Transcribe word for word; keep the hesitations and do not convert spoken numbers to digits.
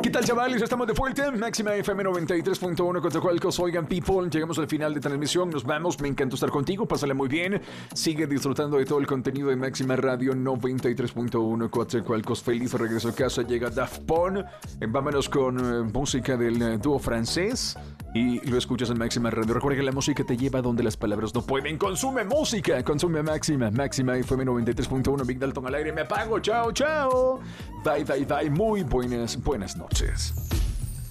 ¿Qué tal, chavales? Estamos de vuelta. Máxima F M noventa y tres punto uno contra Cualcos. Oigan, people, llegamos al final de transmisión. Nos vamos. Me encantó estar contigo. Pásale muy bien. Sigue disfrutando de todo el contenido de Máxima Radio noventa y tres punto uno contra Cualcos. Feliz regreso a casa. Llega Daft Punk. Eh, vámonos con eh, música del eh, dúo francés. Y lo escuchas en Máxima Radio. Recuerda que la música te lleva donde las palabras no pueden. Consume música. Consume Máxima. Máxima F M noventa y tres punto uno. Big Dalton al aire. Me apago. Chao, chao. Bye, bye, bye. Muy buenas, buenas noches.